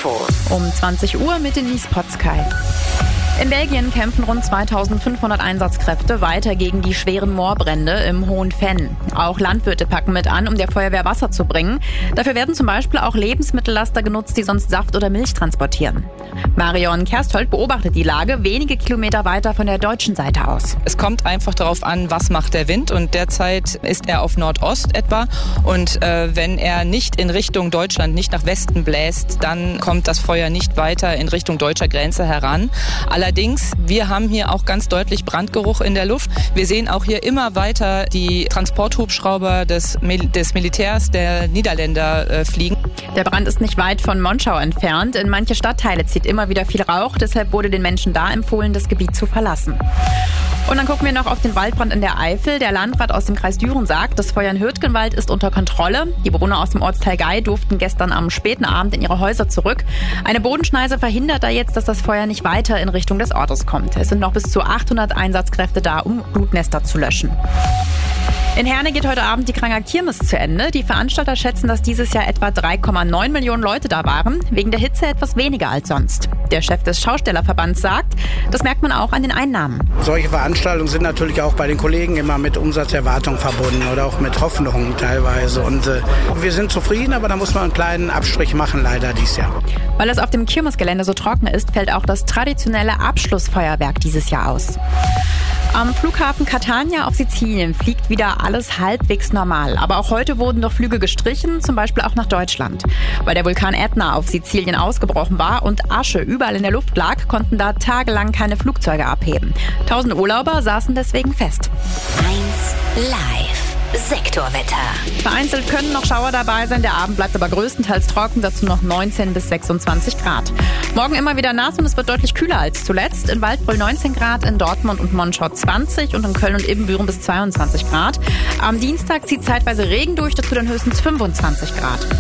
Infos. Um 20 Uhr mit den News Sky. In Belgien kämpfen rund 2500 Einsatzkräfte weiter gegen die schweren Moorbrände im Hohen Venn. Auch Landwirte packen mit an, um der Feuerwehr Wasser zu bringen. Dafür werden zum Beispiel auch Lebensmittellaster genutzt, die sonst Saft oder Milch transportieren. Marion Kersthold beobachtet die Lage wenige Kilometer weiter von der deutschen Seite aus. Es kommt einfach darauf an, was macht der Wind, und derzeit ist er auf Nordost etwa, und wenn er nicht in Richtung Deutschland, nicht nach Westen bläst, dann kommt das Feuer nicht weiter in Richtung deutscher Grenze heran. Allerdings, wir haben hier auch ganz deutlich Brandgeruch in der Luft. Wir sehen auch hier immer weiter die Transporthubschrauber des Militärs der Niederländer fliegen. Der Brand ist nicht weit von Monschau entfernt. In manche Stadtteile zieht immer wieder viel Rauch. Deshalb wurde den Menschen da empfohlen, das Gebiet zu verlassen. Und dann gucken wir noch auf den Waldbrand in der Eifel. Der Landrat aus dem Kreis Düren sagt, das Feuer in Hürtgenwald ist unter Kontrolle. Die Bewohner aus dem Ortsteil Gei durften gestern am späten Abend in ihre Häuser zurück. Eine Bodenschneise verhindert da jetzt, dass das Feuer nicht weiter in Richtung des Ortes kommt. Es sind noch bis zu 800 Einsatzkräfte da, um Glutnester zu löschen. In Herne geht heute Abend die Kranger Kirmes zu Ende. Die Veranstalter schätzen, dass dieses Jahr etwa 3,9 Millionen Leute da waren. Wegen der Hitze etwas weniger als sonst. Der Chef des Schaustellerverbands sagt, das merkt man auch an den Einnahmen. Solche Veranstaltungen sind natürlich auch bei den Kollegen immer mit Umsatzerwartungen verbunden oder auch mit Hoffnungen teilweise. Und wir sind zufrieden, aber da muss man einen kleinen Abstrich machen, leider dieses Jahr. Weil es auf dem Kirmesgelände so trocken ist, fällt auch das traditionelle Abschlussfeuerwerk dieses Jahr aus. Am Flughafen Catania auf Sizilien fliegt wieder alles halbwegs normal. Aber auch heute wurden noch Flüge gestrichen, zum Beispiel auch nach Deutschland. Weil der Vulkan Ätna auf Sizilien ausgebrochen war und Asche überall in der Luft lag, konnten da tagelang keine Flugzeuge abheben. 1000 Urlauber saßen deswegen fest. 1 Live. Sektorwetter. Vereinzelt können noch Schauer dabei sein. Der Abend bleibt aber größtenteils trocken, dazu noch 19 bis 26 Grad. Morgen immer wieder nass und es wird deutlich kühler als zuletzt. In Waldbröl 19 Grad, in Dortmund und Monschau 20 und in Köln und Ibbenbüren bis 22 Grad. Am Dienstag zieht zeitweise Regen durch, dazu dann höchstens 25 Grad.